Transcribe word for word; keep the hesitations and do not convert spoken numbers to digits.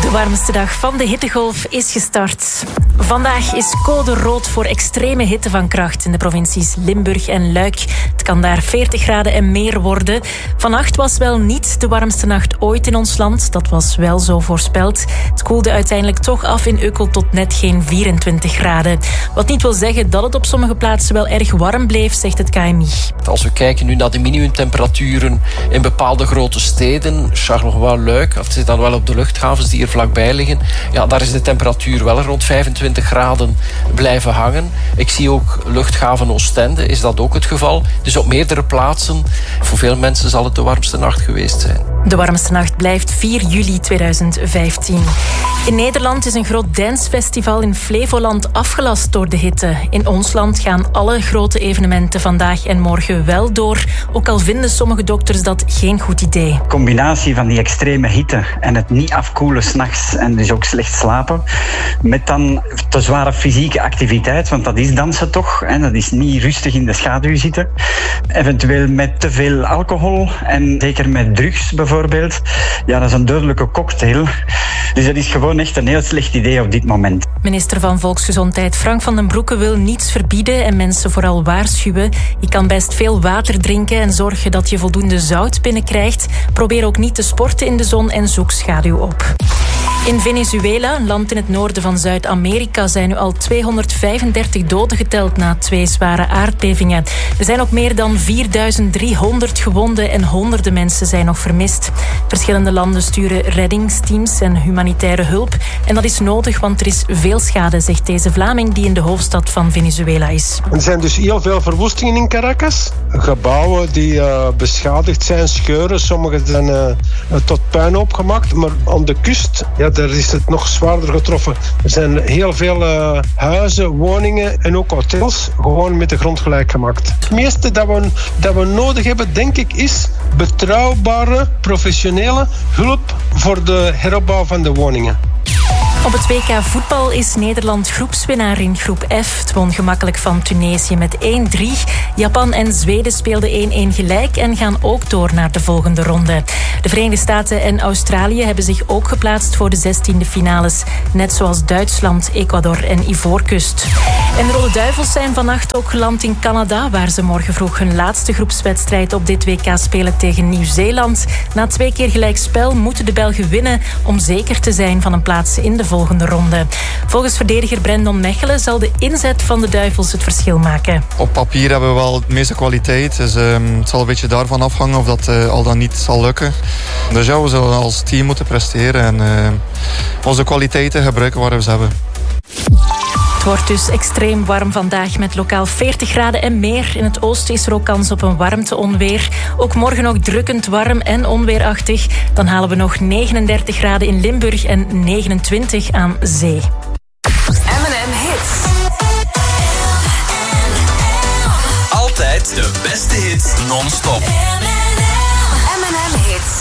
De warmste dag van de hittegolf is gestart. Vandaag is code rood voor extreme hitte van kracht in de provincies Limburg en Luik. Het kan daar veertig graden en meer worden. Vannacht was wel niet de warmste nacht ooit in ons land. Dat was wel zo voorspeld. Het koelde uiteindelijk toch af in Ukkel tot net geen vierentwintig graden. Wat niet wil zeggen dat het op sommige plaatsen wel erg warm bleef, zegt het K M I. Als we kijken nu naar de minimumtemperaturen in bepaalde grote steden, Charleroi, Luik, of het zit dan wel op de luchthavens die er vlakbij liggen, ja, daar is de temperatuur wel rond vijfentwintig graden blijven hangen. Ik zie ook luchthaven Oostende, is dat ook het geval. Dus op meerdere plaatsen, voor veel mensen zal het de warmste nacht geweest zijn. De warmste nacht blijft vier juli tweeduizend vijftien. In Nederland is een groot dancefestival in Flevoland afgelast door de hitte. In ons land gaan alle grote evenementen vandaag en morgen wel door. Ook al vinden sommige dokters dat geen goed idee. De combinatie van die extreme hitte en het niet afkoelen 's nachts en dus ook slecht slapen, met dan te zware fysieke activiteit, want dat is dansen toch, hè, dat is niet rustig in de schaduw zitten. Eventueel met te veel alcohol en zeker met drugs bijvoorbeeld. Ja, dat is een dodelijke cocktail. Dus dat is gewoon echt een heel slecht idee op dit moment. Minister van Volksgezondheid Frank van den Broeke wil niets verbieden en mensen vooral waarschuwen. Je kan best veel water drinken en zorgen dat je voldoende zout binnenkrijgt. Probeer ook niet te sporten in de zon en zoek schaduw op. In Venezuela, een land in het noorden van Zuid-Amerika, zijn nu al tweehonderdvijfendertig doden geteld na twee zware aardbevingen. Er zijn ook meer dan vierduizend driehonderd gewonden en honderden mensen zijn nog vermist. Verschillende landen sturen reddingsteams en humanitaire hulp. En dat is nodig, want er is veel schade, zegt deze Vlaming die in de hoofdstad van Venezuela is. Er zijn dus heel veel verwoestingen in Caracas. Gebouwen die uh, beschadigd zijn, scheuren. Sommige zijn uh, tot puinhoop gemaakt. Maar aan de kust, ja, daar is het nog zwaarder getroffen. Er zijn heel veel uh, huizen, woningen en ook hotels gewoon met de grond gelijk gemaakt. Het meeste dat we, dat we nodig hebben, denk ik, is betrouwbare, professionele hulp voor de heropbouw van de woningen. Op het W K voetbal is Nederland groepswinnaar in groep F. Het won gemakkelijk van Tunesië met één drie. Japan en Zweden speelden één-één gelijk en gaan ook door naar de volgende ronde. De Verenigde Staten en Australië hebben zich ook geplaatst voor de zestiende finales. Net zoals Duitsland, Ecuador en Ivoorkust. En de Rode Duivels zijn vannacht ook geland in Canada, waar ze morgen vroeg hun laatste groepswedstrijd op dit W K spelen tegen Nieuw-Zeeland. Na twee keer gelijkspel moeten de Belgen winnen om zeker te zijn van een plaats in de volgende ronde. Volgens verdediger Brendon Mechelen zal de inzet van de Duivels het verschil maken. Op papier hebben we wel het meeste kwaliteit. Dus, uh, het zal een beetje daarvan afhangen of dat uh, al dan niet zal lukken. Dus ja, we zullen als team moeten presteren en uh, onze kwaliteiten gebruiken waar we ze hebben. Het wordt dus extreem warm vandaag met lokaal veertig graden en meer. In het oosten is er ook kans op een warmteonweer. Ook morgen nog drukkend warm en onweerachtig. Dan halen we nog negenendertig graden in Limburg en negenentwintig aan zee. M en M Hits. Altijd de beste hits non-stop. M en M Hits.